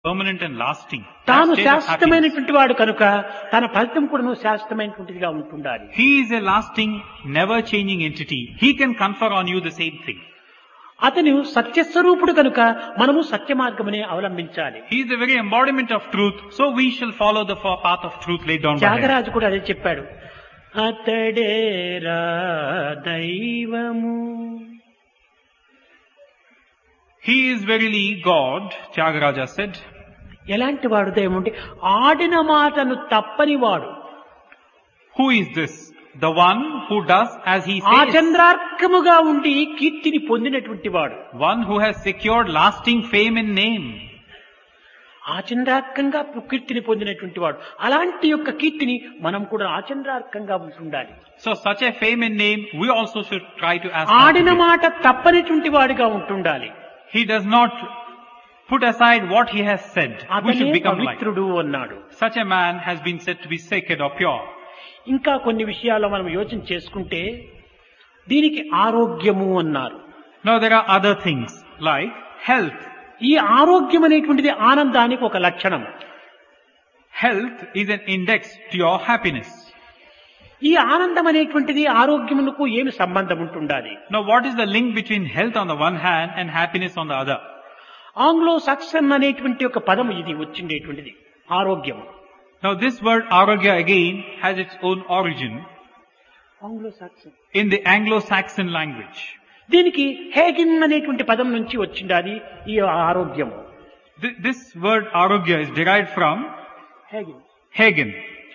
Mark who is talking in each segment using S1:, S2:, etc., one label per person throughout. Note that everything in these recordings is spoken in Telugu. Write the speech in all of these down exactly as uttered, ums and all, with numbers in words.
S1: permanent and lasting. That
S2: తాను
S1: state of happiness.
S2: శాశ్వతమైనటువంటి వాడు కనుక తన ఫలితం కూడా శాశ్వతమైనటువంటిదిగా ఉంటుండాలి.
S1: He is a lasting, never changing entity. He can confer on you the same thing.
S2: అతను సత్యస్వరూపుడు కనుక మనము సత్య మార్గమునే అవలంబించాలి.
S1: He is the very embodiment of truth, so we shall follow the path of truth laid down by him.
S2: Tyagaraju కూడా అదే చెప్పాడు. అతడేరా దైవము.
S1: He is verily God, Tyagaraja said.
S2: ఎలాంటి వాడు దైవం అంటే ఆడిన మాటను తప్పని వాడు.
S1: Who is this? The one who does as he says.
S2: ఆచంద్రార్కముగా ఉండి కీర్తిని పొందినటువంటి వాడు.
S1: One who has secured lasting fame and name.
S2: ఆచంద్రార్కంగా కీర్తిని పొందినటువంటి వాడు. అలాంటి యొక్క కీర్తిని మనం కూడా ఆచంద్రార్కంగా ఉండాలి.
S1: So such a fame and name, we also should try to ask.
S2: ఆడిన మాట తప్పనిటువంటి వాడిగా ఉంటుండాలి.
S1: He does not put aside what he has said. We
S2: అతనే
S1: should become like.
S2: పవిత్రుడు అన్నాడు.
S1: Such a man has been said to be sacred or pure.
S2: ఇంకా కొన్ని విషయాల్లో మనం యోచన చేసుకుంటే దీనికి ఆరోగ్యము అన్నారు.
S1: Now there are other things like health.
S2: ఈ ఆరోగ్యం అనేటువంటిది ఆనందానికి ఒక లక్షణం.
S1: Health is an index to your happiness.
S2: ఈ ఆనందం అనేటువంటిది ఆరోగ్యమునకు ఏమి సంబంధం ఉంటుండాలి?
S1: Now what is the link between health on the one hand and happiness on the other?
S2: Anglo Saxon అనేటువంటి ఒక పదం ఇది వచ్చిండేటువంటిది ఆరోగ్యం.
S1: Now this word arogya again has its own origin
S2: Anglo Saxon
S1: in the Anglo-Saxon language.
S2: దీనికి హేగిన్ అనేటువంటి పదం నుంచి వచ్చిండాది ఈ ఆరోగ్యము.
S1: Th- This word arogya is derived from
S2: హేగిన్
S1: Hagen.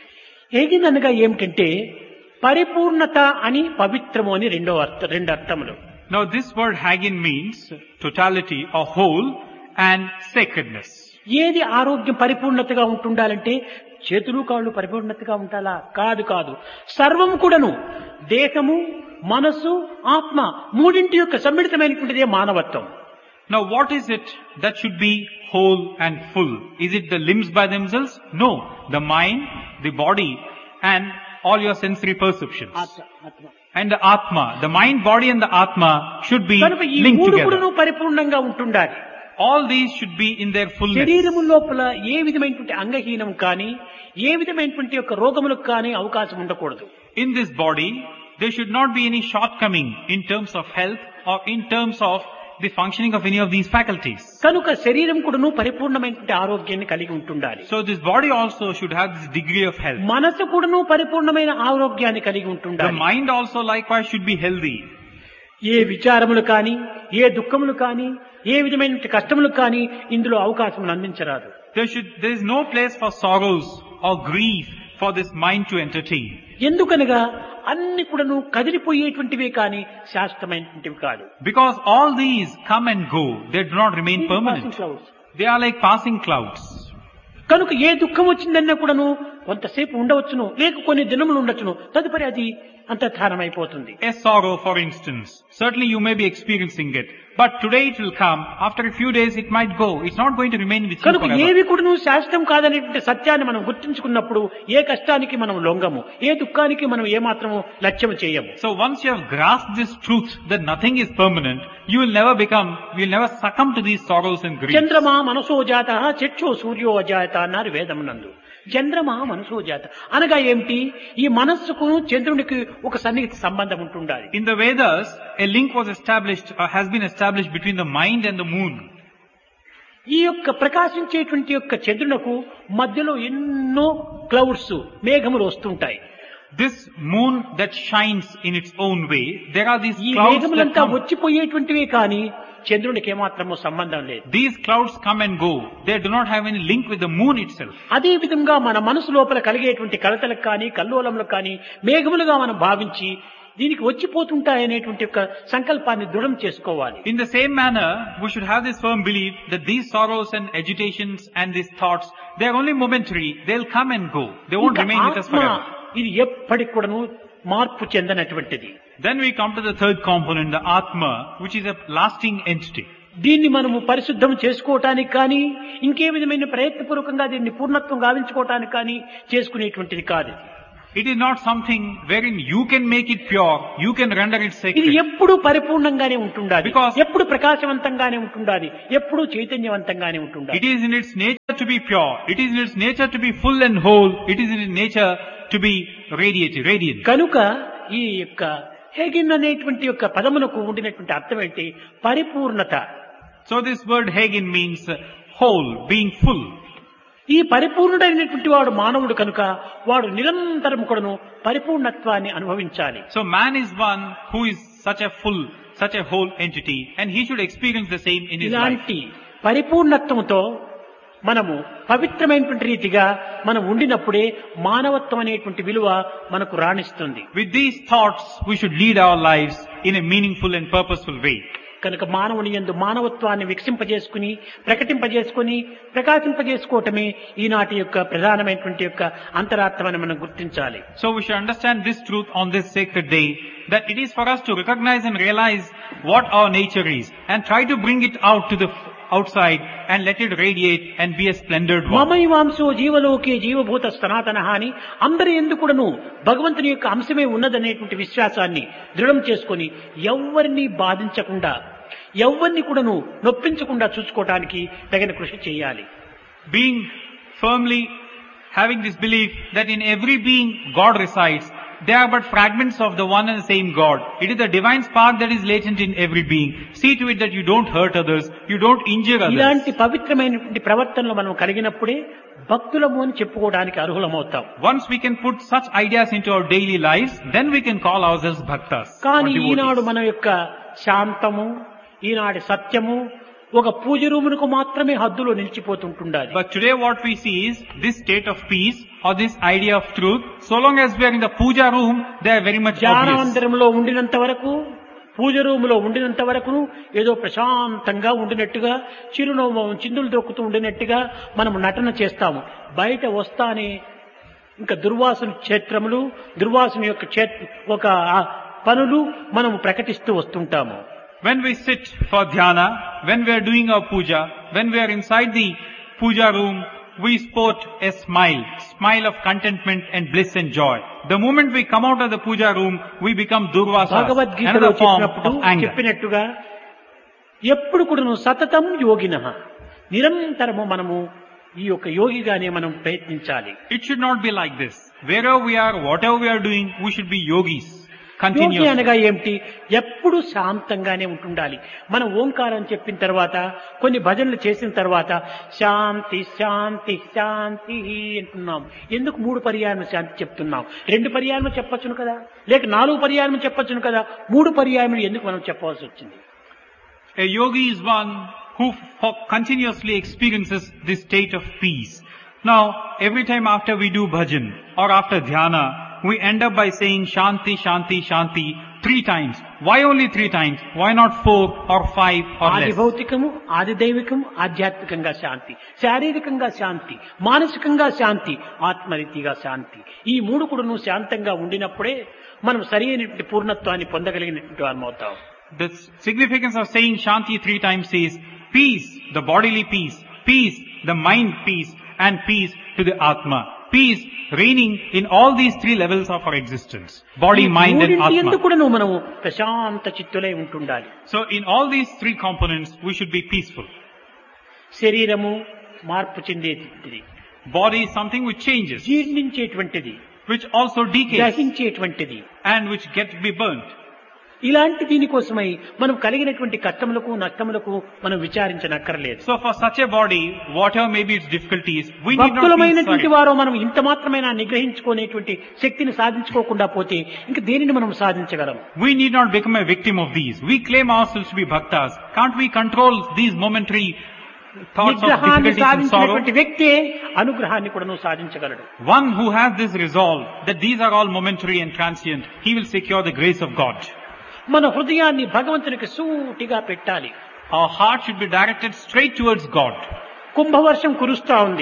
S2: హేగిన్ అనగా ఏమిటంటే పరిపూర్ణత అని పవిత్రము అని రెండో అర్థ రెండు అర్థములు.
S1: Now this word Hagen means totality or whole and sacredness.
S2: ఏది ఆరోగ్యం పరిపూర్ణతగా ఉంటుండాలంటే చేతులు కాళ్ళు పరిపూర్ణతగా ఉండాలా? కాదు కాదు. సర్వం కూడాను దేహము మనసు ఆత్మ మూడింటి యొక్క సమ్మిళితమైనటువంటిదే మానవత్వం.
S1: Now what is it that should be whole and full? Is it the limbs by themselves? No. The mind, the body and all your sensory perceptions.
S2: ఆత్మ ఆత్మ
S1: And the Atma, the mind, body and the Atma should be
S2: కనుక ఈ
S1: linked
S2: మూడు
S1: together.
S2: కూడాను పరిపూర్ణంగా ఉంటుండాలి.
S1: All these should be in their fullness.
S2: శరీరము లోపల ఏ విధమైనటువంటి అంగహీనం కానీ ఏ విధమైనటువంటి యొక్క రోగములకు కానీ అవకాశం ఉండకూడదు.
S1: In this body, there should not be any shortcoming in terms of health or in terms of the functioning of any of these faculties.
S2: కనుక శరీరం కూడాను పరిపూర్ణమైనటువంటి ఆరోగ్యాన్ని కలిగి ఉంటుండాలి.
S1: So this body also should have this degree of health.
S2: మనసు కూడాను పరిపూర్ణమైన ఆరోగ్యాన్ని కలిగి
S1: The
S2: ఉంటుండాలి.
S1: mind also likewise should be healthy.
S2: ఏ విచారములు కానీ ఏ దుఃఖములు కానీ ఏ విధమైన కష్టములు కానీ ఇందులో అవకాశం అందించరాదు.
S1: There should, there is no place for sorrows or grief for this mind to entertain.
S2: ఎందుకనగా అన్ని కూడాను కదిలిపోయేటువంటివే కానీ శాశ్వతమైనటువంటివి కాదు.
S1: Because all these come and go, they do not remain permanent.
S2: Clouds.
S1: They are like passing clouds.
S2: కనుక ఏ దుఃఖం వచ్చిందన్నా కూడాను కొంతసేపు ఉండవచ్చును, లేక కొన్ని దినములు ఉండొచ్చును, తదుపరి అది అంతర్ధానమైపోతుంది.
S1: A sorrow, for instance, certainly you may be experiencing it, but today it will come, after a few days it might go, it's not going to remain with you
S2: కనుక
S1: forever.
S2: ఏవి కూడాను శాశ్వతం కాదనేటువంటి సత్యాన్ని మనం గుర్తించుకున్నప్పుడు ఏ కష్టానికి మనం లొంగము, ఏ దుఃఖానికి మనం ఏమాత్రము లక్ష్యం చేయము.
S1: So once you have grasped this truth that nothing is permanent, you will never become, you will never succumb to these sorrows and griefs.
S2: చంద్రమా మనసో జాత చక్షో సూర్యో అజాత అన్నారు వేదమునందు. చంద్రమా మనసో జాత అనగా ఏమిటి? ఈ మనస్సుకు చంద్రునికి ఒక సన్నిహిత సంబంధం ఉంటుండాలి.
S1: In the Vedas, a link was established, or has been established between the mind and the moon.
S2: ఈ యొక్క ప్రకాశించేటువంటి యొక్క చంద్రునకు మధ్యలో ఎన్నో క్లౌడ్స్ మేఘములు వస్తుంటాయి.
S1: This moon that shines in its own way, there are these
S2: ఈ
S1: clouds that
S2: మేఘములంతా
S1: come.
S2: వచ్చిపోయేటువంటివే కానీ చంద్రునికి ఏమాత్రము సంబంధం లేదు.
S1: These clouds come and go. They do not have any link with the moon itself.
S2: అదే విధంగా మన మనసు లోపల కలిగేటువంటి కలతలకు కానీ కల్లోలములకు కానీ మేఘములుగా మనం భావించి దీనికి వచ్చిపోతుంటాయనేటువంటి యొక్క సంకల్పాన్ని దృఢం చేసుకోవాలి.
S1: In the same manner, we should have this firm belief that these sorrows and agitations and these thoughts, they are only momentary. They'll come and go. They won't
S2: ఇంకా
S1: remain with us
S2: ఆత్మ
S1: forever.
S2: ఇది ఎప్పటికి కూడాను మార్పు చెందనటువంటిది.
S1: Then we come to the third component, the Atma, which is a lasting entity.
S2: దీన్ని మనము పరిశుద్ధం చేసుకోవటానికి కానీ ఇంకే విధమైన ప్రయత్నపూర్వకంగా దీన్ని పూర్ణత్వం గావించుకోవటానికి కానీ చేసుకునేటువంటిది కాదు.
S1: It is not something wherein you can make it pure, you can render it
S2: ఇది
S1: sacred.
S2: ఎప్పుడు పరిపూర్ణంగానే ఉంటుండాలి,
S1: Because-
S2: ఎప్పుడు ప్రకాశవంతంగానే ఉంటుండాలి, ఎప్పుడు చైతన్యవంతంగానే ఉంటుండాలి.
S1: It is in its nature to be pure. It is in its nature to be full and whole. It is in its nature to be radiating, radiant.
S2: కనుక ఈ యొక్క హెగిన్ అనేటువంటి యొక్క పదమునకు ఉండినటువంటి అర్థం ఏంటి? పరిపూర్ణత.
S1: So this word Hegin means uh, whole, being full.
S2: ఈ పరిపూర్ణుడైనటువంటి వాడు మానవుడు కనుక వాడు నిరంతరం కూడాను పరిపూర్ణత్వాన్ని అనుభవించాలి.
S1: So man is one who is such a full, such a whole entity, and he should experience the same in his life.
S2: ఇలాంటి పరిపూర్ణత్వంతో మనము పవిత్రమైనటువంటి రీతిగా మనం ఉండినప్పుడే మానవత్వం అనేటువంటి విలువ మనకు రాణిస్తుంది.
S1: With these thoughts, we should lead our lives in a meaningful and purposeful way.
S2: కనుక మానవుని యందు మానవత్వాన్ని వికసింపజేసుకుని ప్రకటింపజేసుకుని ప్రకాశింపజేసుకోవటమే ఈనాటి యొక్క ప్రధానమైనటువంటి యొక్క అంతరార్థమని మనం గుర్తించాలి.
S1: So we should understand this truth on this sacred day, that it is for us to recognize and realize what our nature is and try to bring it out to the outside and let it radiate and be a splendid one.
S2: మమైవాంశో జీవలోకే జీవభూత సనాతన అని అందరి ఎందుకుడను భగవంతుని యొక్క అంశమే ఉన్నదనేటువంటి విశ్వాసాన్ని దృఢం చేసుకొని ఎవ్వరిని బాధించకుండా ఎవ్వరిని కూడాను నొప్పించకుండా చూసుకోవటానికి తగిన కృషి చేయాలి.
S1: Being firmly having this belief that in every being God resides, they are but fragments of the one and the same God. It is the divine spark that is latent in every being. See to it that you don't hurt others, you don't injure others.
S2: ఇలాంటి పవిత్రమైనటువంటి ప్రవర్తనలు మనం కలిగినప్పుడే భక్తులము అని చెప్పుకోవడానికి అర్హులమవుతాం.
S1: Once we can put such ideas into our daily lives, then we can call ourselves bhaktas. or
S2: కానీ
S1: devotees.
S2: ఈనాడు మన యొక్క శాంతము, ఈనాటి సత్యము ఒక పూజ రూమునకు మాత్రమే హద్దులో నిలిచిపోతుంటుండాలి.
S1: But today what we see is this state of peace or this idea of truth, so long as we are in the puja room, they are very much obvious.
S2: ధ్యానమందిరంలో ఉండినంత వరకు, పూజ రూములో ఉండినంత వరకు ఏదో ప్రశాంతంగా ఉండినట్టుగా, చిరునవ్వు చిందులు దొక్కుతూ ఉండినట్టుగా మనం నటన చేస్తాము. బయట వస్తానే ఇంకా దుర్వాసన క్షేత్రములు, దుర్వాసన యొక్క క్షేత్ర ఒక పనులు మనం ప్రకటిస్తూ వస్తుంటాము.
S1: When we sit for dhyana, when we are doing our puja, when we are inside the puja room, we sport a smile, smile of contentment and bliss and joy. The moment we come out of the puja room, we become durvasas,
S2: భగవద్గీతలో
S1: another form
S2: చెప్పినప్పుడు
S1: of anger.
S2: చెప్పినట్టుగా ఎప్పుడు కూడాను సతతం యోగినః, నిరంతరము మనము ఈ యొక్క యోగిగానే మనం ప్రయత్నించాలి.
S1: It should not be like this. Wherever we are, whatever we are doing, we should be yogis.
S2: Yogi
S1: Continuously.
S2: అనగా ఏమిటి? ఎప్పుడు శాంతంగానే ఉంటుండాలి. మనం ఓంకారం చెప్పిన తర్వాత, కొన్ని భజనలు చేసిన తర్వాత శాంతి శాంతి శాంతి అంటున్నాం. ఎందుకు మూడు పర్యాయం శాంతి చెప్తున్నాం? రెండు పర్యాయం చెప్పొచ్చును కదా, లేక నాలుగు పర్యాయం చెప్పొచ్చును కదా, మూడు పర్యాయములు ఎందుకు మనం చెప్పవలసి వచ్చింది?
S1: A yogi is one who f- continuously experiences this state of peace. Now, every time after we do bhajan or after dhyana, we end up by saying Shanti, Shanti, Shanti three times. Why only three times? Why not four or five or
S2: ఆది
S1: less?
S2: భౌతికము, ఆది దైవికము, ఆధ్యాత్మికంగా శాంతి, శారీరకంగా శాంతి, మానసికంగా శాంతి, ఆత్మరీతిగా శాంతి. ఈ మూడు కూడా నువ్వు శాంతంగా ఉండినప్పుడే మనం సరి అయినటువంటి పూర్ణత్వాన్ని పొందగలిగినటువంటి వారం అవుతాం.
S1: The significance of saying Shanti three times is peace, the bodily peace, peace, the mind peace, and peace to the Atma. Peace reigning in all these three levels of our existence. Body, mind and
S2: మూడింటి ఎందుకు
S1: Atma.
S2: కూడా నువ్వు మనము ప్రశాంత చిత్తులై ఉంటుండాలి.
S1: So in all these three components, we should be peaceful.
S2: శరీరము మార్పు చెందేటువంటిది,
S1: Body is something which changes,
S2: జీర్ణించేటువంటిది,
S1: which also decays,
S2: దహించేటువంటిది.
S1: and which gets to be burnt.
S2: ఇలాంటి దీనికోసమై మనం కలిగినటువంటి కష్టములకు నష్టములకు మనం విచారించనక్కర్లేదు.
S1: So for such a body, whatever may be its difficulties, we need not feel
S2: భక్తులమైనటువంటి
S1: sorry.
S2: వారు మనం ఇంత మాత్రమైనా నిగ్రహించుకునేటువంటి శక్తిని సాధించుకోకుండా పోతే ఇంక దేనిని మనం సాధించగలం?
S1: We need not become a victim of these. We claim ourselves to be bhaktas. Can't we control these momentary thoughts of
S2: నిగ్రహాన్ని
S1: difficulties and sorrow?
S2: సాధించినటువంటి వ్యక్తే అనుగ్రహాన్ని కూడా నువ్వు సాధించగలడు.
S1: One who has this resolve that these are all momentary and transient, he will secure the grace of God.
S2: మన హృదయాన్ని భగవంతునికి సూటిగా పెట్టాలి.
S1: Our heart should be directed straight towards God.
S2: కుంభవర్షం కురుస్తా ఉంది.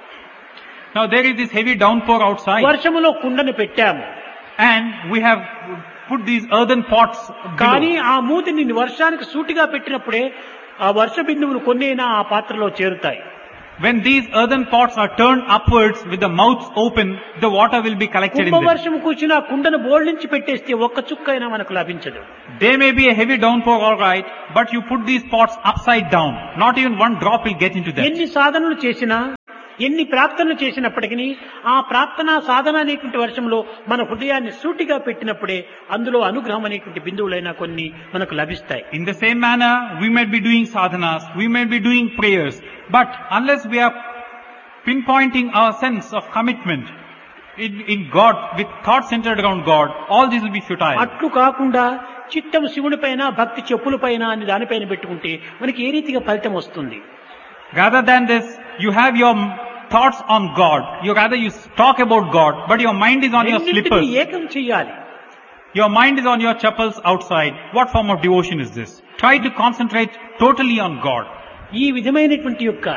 S1: Now there is this heavy downpour outside,
S2: వర్షములో కుండను పెట్టాము,
S1: and we have put these earthen pots
S2: కానీ
S1: below.
S2: ఆ మూతిని వర్షానికి సూటిగా పెట్టినప్పుడే ఆ వర్ష బిందువులు కొన్నైనా ఆ పాత్రలో చేరుతాయి.
S1: When these earthen pots are turned upwards with the mouths open, the water will be collected in them.
S2: కుంభవర్షం కూర్చుని ఆ కుండను బోర్లించి పెట్టేస్తే ఒక్క చుక్కైనా మనకు లభించదు.
S1: There may be a heavy downpour, all right, but you put these pots upside down. Not even one drop will get into them.
S2: ఎన్ని సాధనలు చేసినా, ఎన్ని ప్రార్థనలు చేసినప్పటికీ ఆ ప్రార్థన సాధన అనేటువంటి వర్షంలో మన హృదయాన్ని సూటిగా పెట్టినప్పుడే అందులో అనుగ్రహం అనేటువంటి బిందువులైనా కొన్ని మనకు లభిస్తాయి.
S1: In the same manner, we might be doing sadhanas, we might be doing prayers, but unless we are pinpointing our sense of commitment in, in God, with thoughts centered around God, all these will be futile.
S2: అట్లు కాకుండా చిత్తం శివుని పైన, భక్తి చెప్పుల పైన అని దానిపైన పెట్టుకుంటే మనకి ఏ రీతిగా ఫలితం వస్తుంది?
S1: Rather than this, you have your thoughts on God. You rather you talk about God, but your mind is on your
S2: రెండింటినీ
S1: slippers.
S2: ఏకం చేయాలి.
S1: Your mind is on your chappals outside. What form of devotion is this? Try to concentrate totally on God.
S2: ఈ విధమైనటువంటి యొక్క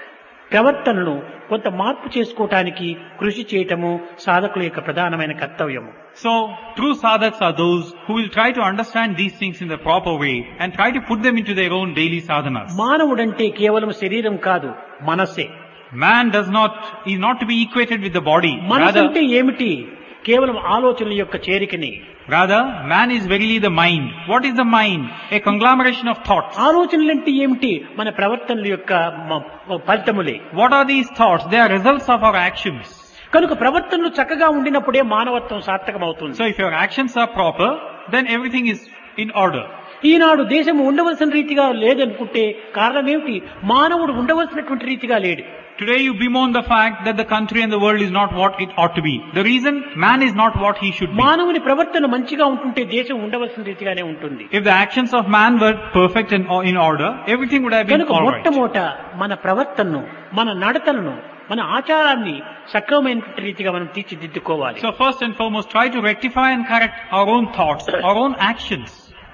S2: ప్రవర్తనను కొంత మార్పు చేసుకోవటానికి కృషి చేయటము సాధకుల యొక్క ప్రధానమైన కర్తవ్యము.
S1: So, true sadhaks are those who will try to understand these things in the proper way and try to put them into their own daily sadhanas.
S2: మానవుడంటే కేవలం శరీరం కాదు, మనసే.
S1: Man does not, is not to be equated with the body.
S2: మనసు
S1: Rather,
S2: అంటే ఏమిటి? కేవలం ఆలోచనల యొక్క చేరికని.
S1: rather, man is verily the mind. What is the mind? A conglomeration of thoughts.
S2: ఆలోచనలు అంటే ఏమిటి? మన ప్రవర్తనల యొక్క మ- ఫలితములే.
S1: What are these thoughts? They are results of our actions.
S2: కనుక ప్రవర్తనలు చక్కగా ఉండినప్పుడే మానవత్వం సార్థకమవుతుంది.
S1: So if your actions are proper, then everything is in order.
S2: ఈనాడు దేశం ఉండవలసిన రీతిగా లేదనుకుంటే కారణం ఏమిటి? మానవుడు ఉండవలసినటువంటి రీతిగా లేడు.
S1: Today you bemoan the fact that the country and the world is not what it ought to be. The reason, man is not what he should be.
S2: మానవుని ప్రవర్తన మంచిగా ఉంటుంటే దేశం ఉండవలసిన రీతిగానే ఉంటుంది.
S1: If the actions of man were perfect and in order, everything would have been
S2: కనుక
S1: all right.
S2: మొట్టమొదట మన ప్రవర్తనను, మన నడతలను, మన ఆచారాన్ని సక్రమమైనటువంటి రీతిగా మనం తీర్చిదిద్దుకోవాలి.
S1: So first and foremost, try to rectify and correct our own thoughts, our own actions.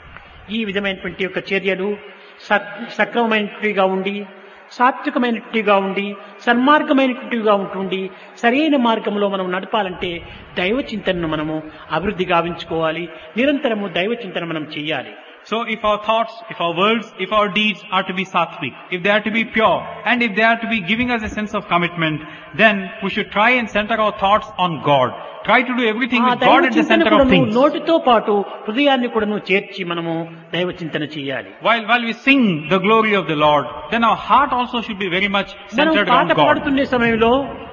S2: ఈ విధమైనటువంటి యొక్క చర్యలు సక్- సక్రమమైనట్టుగా ఉండి, సాత్వికమైనట్టుగా ఉండి, సన్మార్గమైనట్టుగా ఉంటుండి, సరైన మార్గంలో మనం నడపాలంటే దైవ చింతనను మనము అభివృద్ధి గావించుకోవాలి. నిరంతరము దైవ చింతన మనం చెయ్యాలి.
S1: So if our thoughts, if our words, if our deeds are to be sattvic, if they are to be pure, and if they are to be giving us a sense of commitment, then we should try and center our thoughts on God. Try to do everything
S2: ఆ
S1: with
S2: దైవ
S1: God at the
S2: చింతన
S1: center of
S2: కూడాను
S1: things.
S2: నోటితో పాటు హృదయాన్ని కూడాను చేర్చి మనము దైవ చింతన చేయాలి.
S1: While, while we sing the glory of the Lord, then our heart also should be very much
S2: మనం
S1: centered
S2: పాట
S1: around God.
S2: పాడుతున్న సమయంలో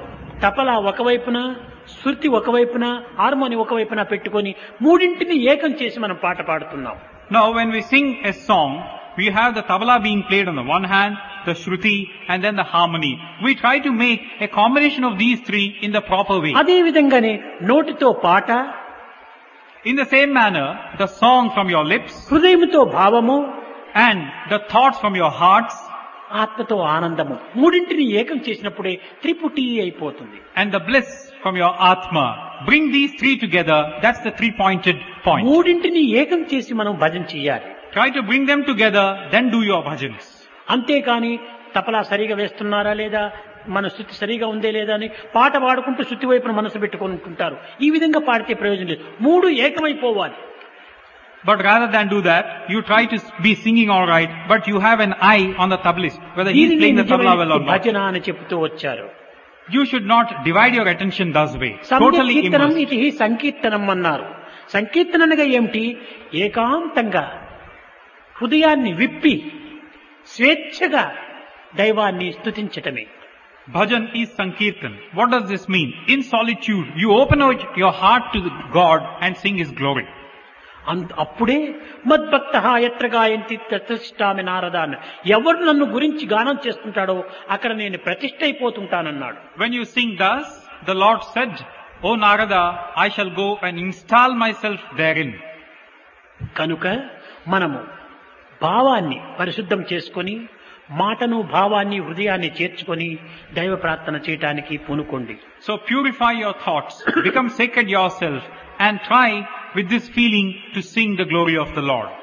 S2: తపలా ఒకవైపున, శృతి ఒకవైపున, హార్మోని ఒకవైపున పెట్టుకొని మూడింటిని ఏకం చేసి మనం పాట పాడుతున్నాం.
S1: Now when we sing a song, we have the tabla being played on the one hand, the shruti, and then the harmony. We try to make a combination of these three in the proper way.
S2: అదే విధంగానే నోటితో పాట,
S1: In the same manner, the song from your lips
S2: హృదయముతో భావము,
S1: and the thoughts from your hearts
S2: ఆత్మతో ఆనందము, మూడింటిని ఏకం చేసినప్పుడే త్రిపుటి అయిపోతుంది.
S1: and the bliss from your atma. Bring these three together, that's the three-pointed point.
S2: మూడింటిని ఏకం చేసి మనం భజన చేయాలి.
S1: Try to bring them together, then do your bhajans.
S2: అంతేకాని తపలా సరిగా వేస్తున్నారా లేదా, మన శృతి సరిగా ఉందే లేదా అని పాట పాడుకుంటూ శృతి వైపున మనసు పెట్టుకుంటుంటారు. ఈ విధంగా పాడితే ప్రయోజనం లేదు. మూడు ఏకమైపోవాలి.
S1: But rather than do that, you try to be singing all right, but you have an eye on the tablist, whether he is
S2: దీనిని
S1: playing the tabla well or
S2: నిజమైన
S1: not.
S2: భజన అని చెప్తూ వచ్చారు.
S1: You should not divide your attention thus way. Totally
S2: సంకీర్తనం
S1: immersed.
S2: ఇది సంకీర్తనం అన్నారు. సంకీర్తన అనగా ఏమిటి? ఏకాంతంగా హృదయాన్ని విప్పి స్వేచ్ఛగా దైవాన్ని స్తుతించటమే.
S1: Bhajan is Sankirtan. What does this mean? In solitude, you open out your heart to God and sing His glory.
S2: అంత అప్పుడే మద్భక్త ఎత్ర గాయంతి ప్రతిష్టామి నారద అన్న, ఎవరు నన్ను గురించి గానం చేస్తుంటాడో అక్కడ నేను ప్రతిష్ఠ అయిపోతుంటానన్నాడు.
S1: When you sing thus, the Lord said, O Narada, I shall go and install myself therein.
S2: కనుక మనము భావాన్ని పరిశుద్ధం చేసుకొని, మాటను భావాన్ని హృదయాన్ని చేర్చుకొని దైవ ప్రార్థన చేయటానికి పూనుకోండి.
S1: So purify your thoughts, become sacred yourself, and try with this feeling to sing the glory of the Lord.